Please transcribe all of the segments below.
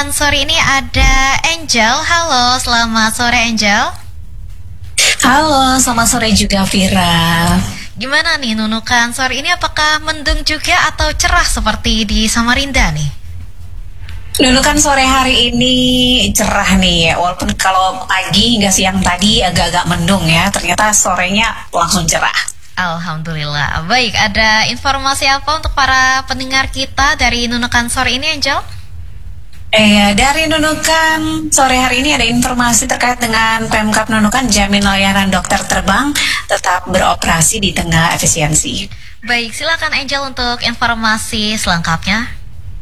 Nunukan sore ini ada Angel. Halo, selamat sore Angel. Halo, selamat sore juga Vira. Gimana nih Nunukan sore ini, apakah mendung juga atau cerah seperti di Samarinda nih? Nunukan sore hari ini cerah nih, walaupun kalau pagi hingga siang tadi agak-agak mendung ya, ternyata sorenya langsung cerah. Alhamdulillah. Baik, ada informasi apa untuk para pendengar kita dari Nunukan sore ini Angel? Dari Nunukan sore hari ini ada informasi terkait dengan Pemkab Nunukan jamin layanan dokter terbang tetap beroperasi di tengah efisiensi. Baik, silakan Angel untuk informasi selengkapnya.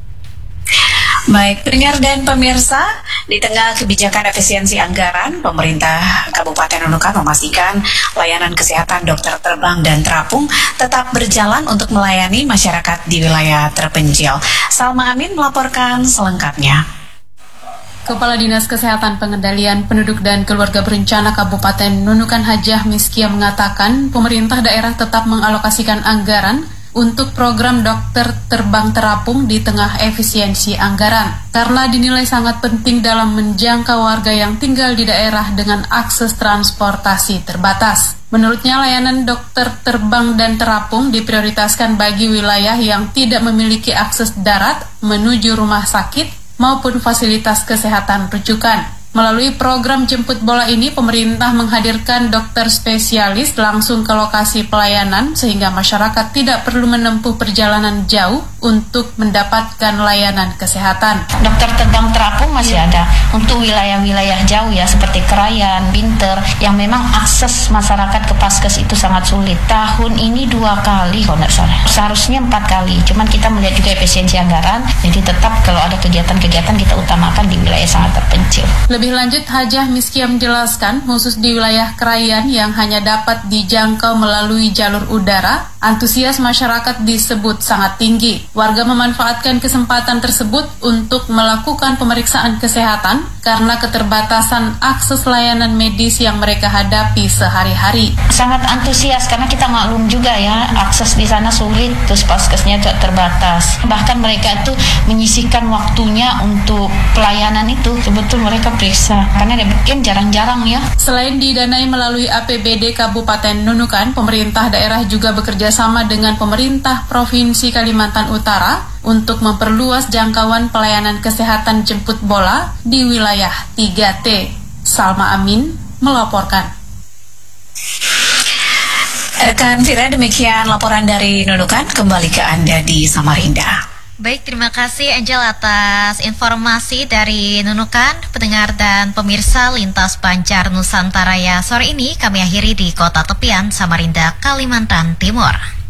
Baik, pendengar dan pemirsa, di tengah kebijakan efisiensi anggaran, pemerintah Kabupaten Nunukan memastikan layanan kesehatan dokter terbang dan terapung tetap berjalan untuk melayani masyarakat di wilayah terpencil. Salma Amin melaporkan selengkapnya. Kepala Dinas Kesehatan Pengendalian Penduduk dan Keluarga Berencana Kabupaten Nunukan Hajah Miskia mengatakan pemerintah daerah tetap mengalokasikan anggaran untuk program dokter terbang terapung di tengah efisiensi anggaran karena dinilai sangat penting dalam menjangkau warga yang tinggal di daerah dengan akses transportasi terbatas. Menurutnya, layanan dokter terbang dan terapung diprioritaskan bagi wilayah yang tidak memiliki akses darat menuju rumah sakit maupun fasilitas kesehatan rujukan. Melalui program jemput bola ini, pemerintah menghadirkan dokter spesialis langsung ke lokasi pelayanan sehingga masyarakat tidak perlu menempuh perjalanan jauh untuk mendapatkan layanan kesehatan. Dokter terbang terapung masih ada untuk wilayah-wilayah jauh ya, seperti Krayan, Binter, yang memang akses masyarakat ke Paskes itu sangat sulit. Tahun ini 2 kali kalau nggak salah. Seharusnya 4 kali, cuman kita melihat juga efisiensi anggaran, jadi tetap kalau ada kegiatan-kegiatan kita utamakan di wilayah sangat terpencil. Lebih lanjut, Hajah Miskia menjelaskan, khusus di wilayah Krayan yang hanya dapat dijangkau melalui jalur udara, antusias masyarakat disebut sangat tinggi. Warga memanfaatkan kesempatan tersebut untuk melakukan pemeriksaan kesehatan karena keterbatasan akses layanan medis yang mereka hadapi sehari-hari. Sangat antusias karena kita maklum juga ya, akses di sana sulit, terus paskesnya terbatas. Bahkan mereka itu menyisihkan waktunya untuk pelayanan itu, betul mereka periksa karena mungkin jarang-jarang ya. Selain didanai melalui APBD Kabupaten Nunukan, pemerintah daerah juga bekerja sama dengan pemerintah Provinsi Kalimantan Utara untuk memperluas jangkauan pelayanan kesehatan jemput bola di wilayah 3T. Salma Amin melaporkan. Rekan Vira, demikian laporan dari Nunukan, kembali ke Anda di Samarinda. Baik, terima kasih Angel atas informasi dari Nunukan. Pendengar dan pemirsa Lintas Banjar Nusantara ya, sore ini kami akhiri di Kota Tepian, Samarinda, Kalimantan Timur.